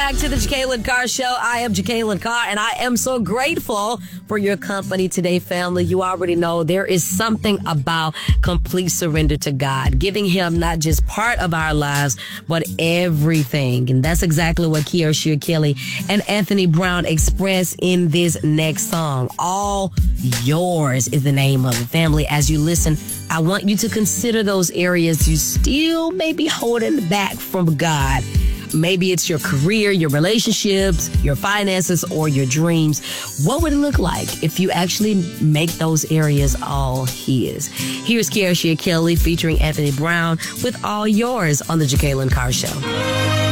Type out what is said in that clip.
back to the Jacqueline Carr Show. I am Jacqueline Carr, and I am so grateful for your company today, family. You already know there is something about complete surrender to God, giving Him not just part of our lives, but everything. And that's exactly what Kiercia Kelly and Anthony Brown express in this next song. All Yours is the name of it. Family, as you listen, I want you to consider those areas you still may be holding back from God. Maybe it's your career, your relationships, your finances, or your dreams. What would it look like if you actually make those areas all His? Here's Kiercia Kelly featuring Anthony Brown with All Yours on the Jacqueline Carr Show.